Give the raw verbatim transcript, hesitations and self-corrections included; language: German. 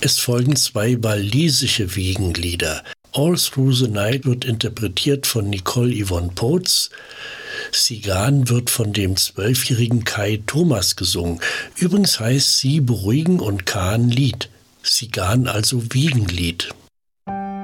Es folgen zwei walisische Wiegenlieder. All Through the Night wird interpretiert von Nicole Yvonne Potts. Sigan wird von dem zwölfjährigen Kai Thomas gesungen. Übrigens heißt Sie beruhigen und Kahn Lied. Sigan also Wiegenlied.